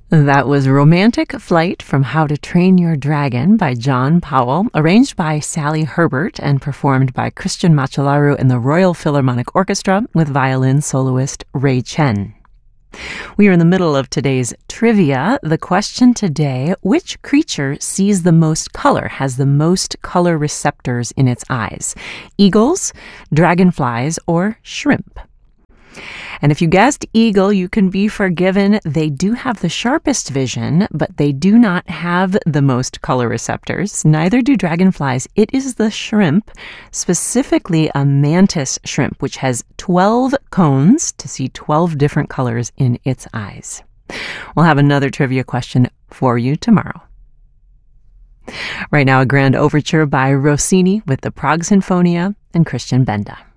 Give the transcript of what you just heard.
That was Romantic Flight from How to Train Your Dragon by John Powell, arranged by Sally Herbert and performed by Christian Macellaro and the Royal Philharmonic Orchestra with violin soloist Ray Chen. We are in the middle of today's trivia. The question today, which creature sees the most color, has the most color receptors in its eyes? Eagles, dragonflies, or shrimp? And if you guessed eagle, you can be forgiven. They do have the sharpest vision, but they do not have the most color receptors. Neither do dragonflies. It is the shrimp, specifically a mantis shrimp, which has 12 cones to see 12 different colors in its eyes. We'll have another trivia question for you tomorrow. Right now, a grand overture by Rossini with the Prague Sinfonia and Christian Benda.